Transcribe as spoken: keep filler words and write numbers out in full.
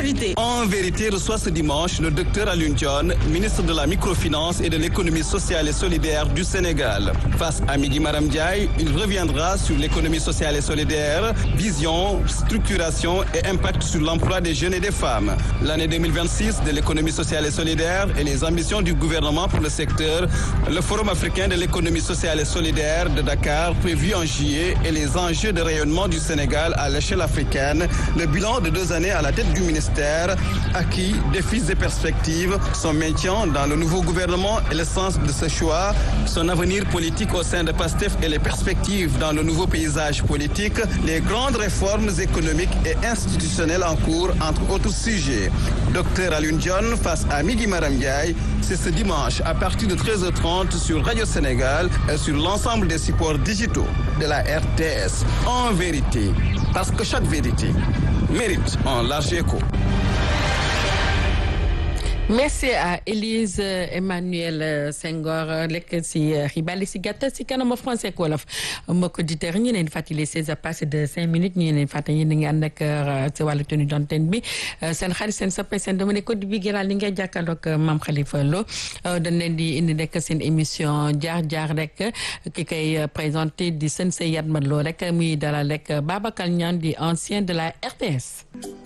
vérité. En vérité, reçoit ce dimanche le docteur Alioune Dione, ministre de la microfinance et de l'économie sociale et solidaire du Sénégal. Face à Migui Maram Ndiaye, il reviendra sur l'économie sociale et solidaire, vision, structuration et impact sur l'emploi des jeunes et des femmes. L'année deux mille vingt-six de l'économie sociale et solidaire et les ambitions du gouvernement pour le secteur, le Forum africain de l'économie sociale et solidaire de Dakar prévu en juillet et les enjeux de rayonnement du Sénégal à l'échelle africaine, le bilan de deux années à la tête du ministère, acquis, défis et perspectives, son maintien dans le nouveau gouvernement et le sens de ce choix, son avenir politique au sein de PASTEF et les perspectives dans le nouveau paysage politique, les grandes réformes économiques et institutionnelles en cours, entre autres sujets. Docteur Alioune Dione face à Migui Maram Ndiaye, c'est ce dimanche à partir de treize heures trente sur Radio Sénégal et sur l'ensemble des supports digitaux de la R T S. En vérité, parce que chaque vérité mérite un large écho. Merci à Élise Emmanuel Senghor lekk si xibaar si gàttal si kanam français ak wolof mbokk auditeurs ñu leen fàttali seize heures passées de cinq minutes ñu leen fàttali yéen a ngi ànd ak si wàllu tenue d'antenne bi seen xarit seen soppe seen Dominique Code bi gëral li ngay jàkkaarloog Mame Khalifa Lo dañ leen di indi rek seen émission jaar jaar rek ki koy présenté di Sensei Yatma Lo rek muy dalal rek Babacar Niang di ancien de la R T S.